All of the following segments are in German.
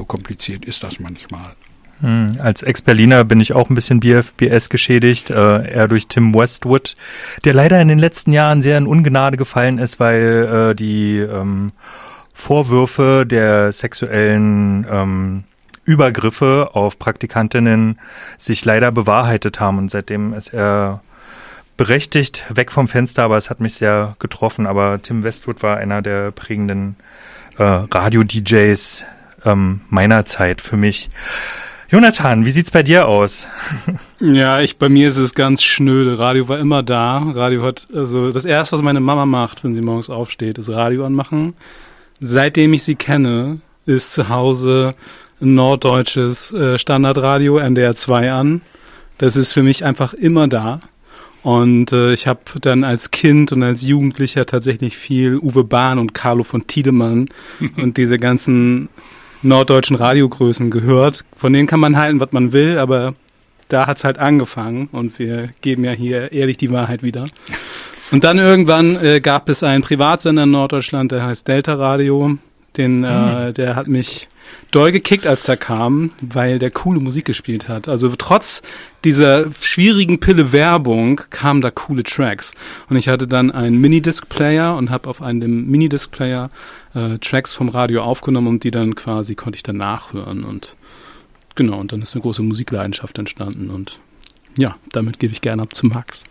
So kompliziert ist das manchmal. Als Ex-Berliner bin ich auch ein bisschen BFBS geschädigt, eher durch Tim Westwood, der leider in den letzten Jahren sehr in Ungnade gefallen ist, weil die Vorwürfe der sexuellen Übergriffe auf Praktikantinnen sich leider bewahrheitet haben. Und seitdem ist er berechtigt weg vom Fenster, aber es hat mich sehr getroffen. Aber Tim Westwood war einer der prägenden Radio-DJs meiner Zeit für mich. Jonathan, wie sieht's bei dir aus? Ja, bei mir ist es ganz schnöde. Radio war immer da. Radio hat, also das Erste, was meine Mama macht, wenn sie morgens aufsteht, ist Radio anmachen. Seitdem ich sie kenne, ist zu Hause ein norddeutsches Standardradio NDR 2 an. Das ist für mich einfach immer da. Und ich habe dann als Kind und als Jugendlicher tatsächlich viel Uwe Bahn und Carlo von Tiedemann und diese ganzen norddeutschen Radiogrößen gehört. Von denen kann man halten, was man will, aber da hat's halt angefangen und wir geben ja hier ehrlich die Wahrheit wieder. Und dann irgendwann gab es einen Privatsender in Norddeutschland, der heißt Delta Radio. Der hat mich doll gekickt, als der kam, weil der coole Musik gespielt hat. Also trotz dieser schwierigen Pille Werbung kamen da coole Tracks. Und ich hatte dann einen Minidisc-Player und habe auf einem Minidisc-Player Tracks vom Radio aufgenommen und die dann quasi konnte ich dann nachhören. Und genau, und dann ist eine große Musikleidenschaft entstanden. Und ja, damit gebe ich gerne ab zu Max.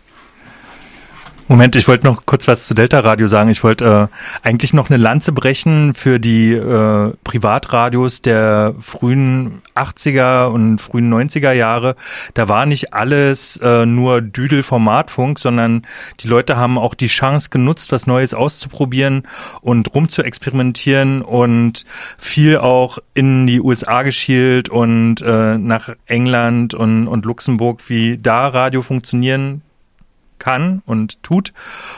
Moment, ich wollte noch kurz was zu Delta Radio sagen. Ich wollte eigentlich noch eine Lanze brechen für die Privatradios der frühen 80er und frühen 90er Jahre. Da war nicht alles nur Düdel-Formatfunk, sondern die Leute haben auch die Chance genutzt, was Neues auszuprobieren und rumzuexperimentieren und viel auch in die USA geschielt und nach England und Luxemburg, wie da Radio funktionieren kann und tut.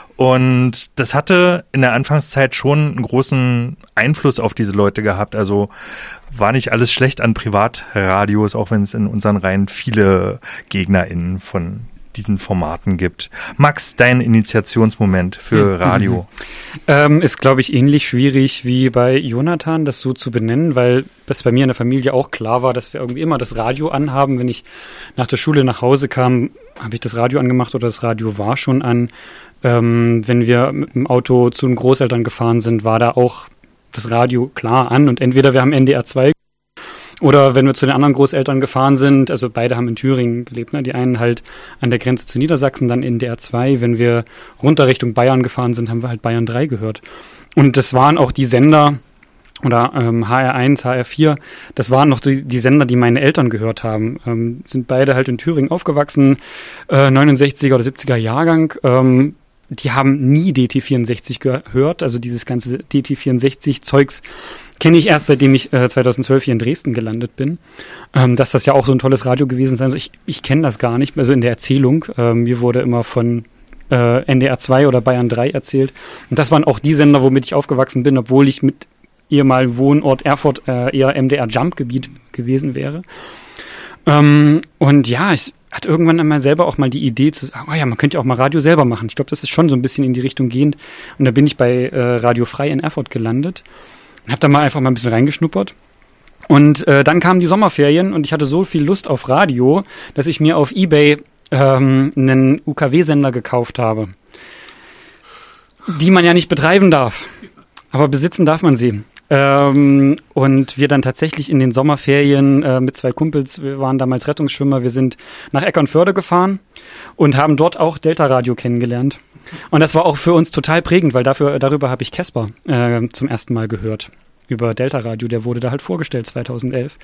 Und das hatte in der Anfangszeit schon einen großen Einfluss auf diese Leute gehabt. Also war nicht alles schlecht an Privatradios, auch wenn es in unseren Reihen viele GegnerInnen von diesen Formaten gibt. Max, dein Initiationsmoment für Radio? Ist, glaube ich, ähnlich schwierig wie bei Jonathan, das so zu benennen, weil es bei mir in der Familie auch klar war, dass wir irgendwie immer das Radio anhaben. Wenn ich nach der Schule nach Hause kam, habe ich das Radio angemacht oder das Radio war schon an. Wenn wir mit dem Auto zu den Großeltern gefahren sind, war da auch das Radio klar an und entweder wir haben NDR 2 oder wenn wir zu den anderen Großeltern gefahren sind, also beide haben in Thüringen gelebt, ne? Die einen halt an der Grenze zu Niedersachsen, dann NDR 2. Wenn wir runter Richtung Bayern gefahren sind, haben wir halt Bayern 3 gehört. Und das waren auch die Sender, oder HR1, HR4, das waren noch die Sender, die meine Eltern gehört haben. Sind beide halt in Thüringen aufgewachsen, 69er oder 70er Jahrgang. Die haben nie DT64 gehört, also dieses ganze DT64-Zeugs kenne ich erst, seitdem ich 2012 hier in Dresden gelandet bin. Dass das ja auch so ein tolles Radio gewesen sein soll. Ich kenne das gar nicht, also in der Erzählung. Mir wurde immer von NDR 2 oder Bayern 3 erzählt. Und das waren auch die Sender, womit ich aufgewachsen bin, obwohl ich mit ehemaligen Wohnort Erfurt eher MDR-Jump-Gebiet gewesen wäre. Und ja, ich hatte irgendwann einmal selber auch mal die Idee zu sagen, oh ja, man könnte ja auch mal Radio selber machen. Ich glaube, das ist schon so ein bisschen in die Richtung gehend. Und da bin ich bei Radio Frei in Erfurt gelandet und habe da mal einfach mal ein bisschen reingeschnuppert. Und dann kamen die Sommerferien und ich hatte so viel Lust auf Radio, dass ich mir auf eBay einen UKW-Sender gekauft habe, die man ja nicht betreiben darf, aber besitzen darf man sie. Und wir dann tatsächlich in den Sommerferien mit 2 Kumpels, wir waren damals Rettungsschwimmer, wir sind nach Eckernförde gefahren und haben dort auch Delta Radio kennengelernt. Und das war auch für uns total prägend, weil darüber habe ich Casper zum ersten Mal gehört, über Delta Radio, der wurde da halt vorgestellt 2011.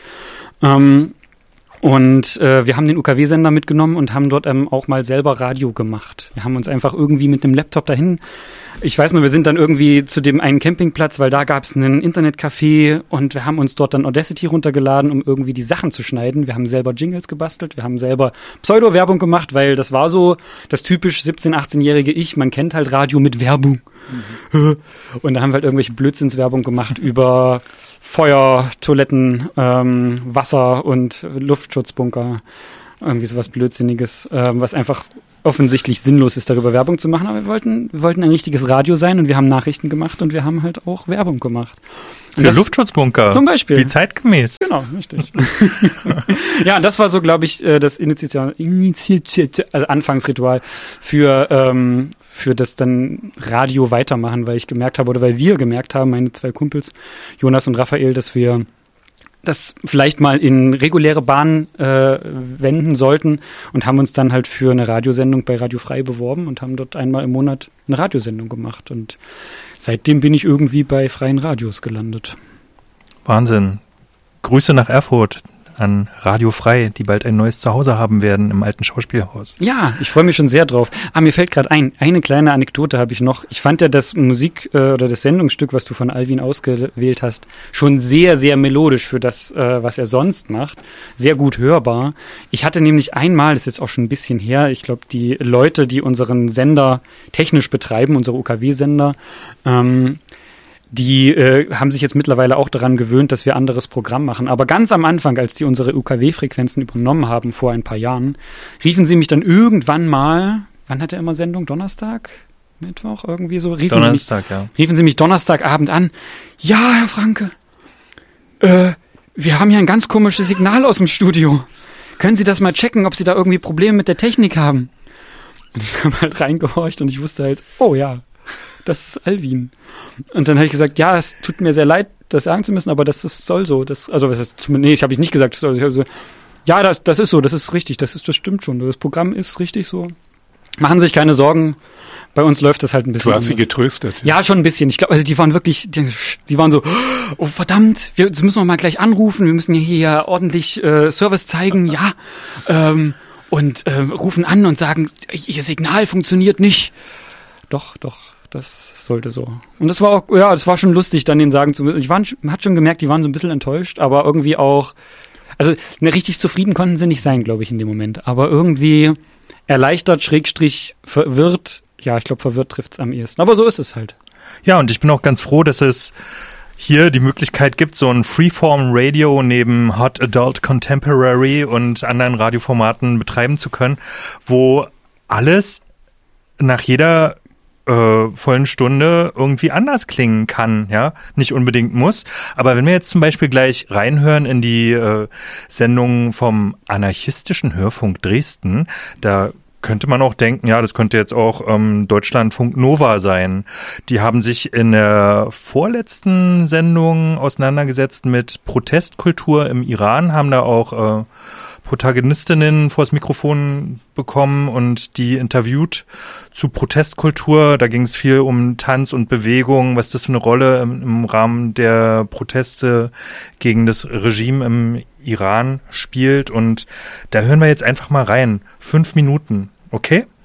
Und wir haben den UKW-Sender mitgenommen und haben dort auch mal selber Radio gemacht. Wir haben uns einfach irgendwie mit einem Laptop dahin, ich weiß nur, wir sind dann irgendwie zu dem einen Campingplatz, weil da gab es einen Internetcafé und wir haben uns dort dann Audacity runtergeladen, um irgendwie die Sachen zu schneiden. Wir haben selber Jingles gebastelt, wir haben selber Pseudo-Werbung gemacht, weil das war so das typisch 17-, 18-jährige Ich, man kennt halt Radio mit Werbung. Mhm. Und da haben wir halt irgendwelche Blödsinnswerbung gemacht über Feuer, Toiletten, Wasser und Luftschutzbunker. Irgendwie sowas Blödsinniges, was einfach offensichtlich sinnlos ist, darüber Werbung zu machen, aber wir wollten ein richtiges Radio sein und wir haben Nachrichten gemacht und wir haben halt auch Werbung gemacht. Und für Luftschutzbunker. Zum Beispiel. Wie zeitgemäß. Genau, richtig. Ja, und das war so, glaube ich, das Anfangsritual für das dann Radio weitermachen, weil ich gemerkt habe, oder weil wir gemerkt haben, meine zwei Kumpels, Jonas und Raphael, dass wir das vielleicht mal in reguläre Bahnen wenden sollten und haben uns dann halt für eine Radiosendung bei Radio Frei beworben und haben dort einmal im Monat eine Radiosendung gemacht. Und seitdem bin ich irgendwie bei freien Radios gelandet. Wahnsinn. Grüße nach Erfurt an Radio Frei, die bald ein neues Zuhause haben werden im alten Schauspielhaus. Ja, ich freue mich schon sehr drauf. Mir fällt gerade ein, eine kleine Anekdote habe ich noch. Ich fand ja das Musik- oder das Sendungsstück, was du von Alvin ausgewählt hast, schon sehr, sehr melodisch für das, was er sonst macht. Sehr gut hörbar. Ich hatte nämlich einmal, das ist jetzt auch schon ein bisschen her, ich glaube, die Leute, die unseren Sender technisch betreiben, unsere UKW-Sender, die haben sich jetzt mittlerweile auch daran gewöhnt, dass wir anderes Programm machen. Aber ganz am Anfang, als die unsere UKW-Frequenzen übernommen haben, vor ein paar Jahren, riefen sie mich dann irgendwann mal, wann hat er immer Sendung? Donnerstag? Mittwoch? Irgendwie so? Riefen sie mich Donnerstagabend an. Ja, Herr Franke, wir haben hier ein ganz komisches Signal aus dem Studio. Können Sie das mal checken, ob Sie da irgendwie Probleme mit der Technik haben? Und ich habe halt reingehorcht und ich wusste halt, oh ja, das ist Alvin. Und dann habe ich gesagt, ja, es tut mir sehr leid, das sagen zu müssen, aber soll so. Das habe ich nicht gesagt. Ja, das ist so, das ist richtig, das stimmt schon. Das Programm ist richtig so. Machen Sie sich keine Sorgen. Bei uns läuft das halt ein bisschen Du hast sie anders. getröstet. Ja, schon ein bisschen. Ich glaube, also die waren wirklich, die waren so, oh verdammt, das müssen wir mal gleich anrufen. Wir müssen hier ordentlich Service zeigen, ja. Und rufen an und sagen, Ihr Signal funktioniert nicht. Doch, das sollte so. Und das war auch, ja, das war schon lustig, dann denen sagen zu müssen. Man hat schon gemerkt, die waren so ein bisschen enttäuscht, aber irgendwie auch, also richtig zufrieden konnten sie nicht sein, glaube ich, in dem Moment. Aber irgendwie erleichtert, / verwirrt. Ja, ich glaube, verwirrt trifft's am ehesten. Aber so ist es halt. Ja, und ich bin auch ganz froh, dass es hier die Möglichkeit gibt, so ein Freeform-Radio neben Hot Adult Contemporary und anderen Radioformaten betreiben zu können, wo alles nach jeder vollen Stunde irgendwie anders klingen kann, ja, nicht unbedingt muss, aber wenn wir jetzt zum Beispiel gleich reinhören in die Sendung vom anarchistischen Hörfunk Dresden, da könnte man auch denken, ja, das könnte jetzt auch Deutschlandfunk Nova sein. Die haben sich in der vorletzten Sendung auseinandergesetzt mit Protestkultur im Iran, haben da auch Protagonistinnen vors Mikrofon bekommen und die interviewt zu Protestkultur. Da ging es viel um Tanz und Bewegung, was das für eine Rolle im Rahmen der Proteste gegen das Regime im Iran spielt. Und da hören wir jetzt einfach mal rein. 5 Minuten, okay?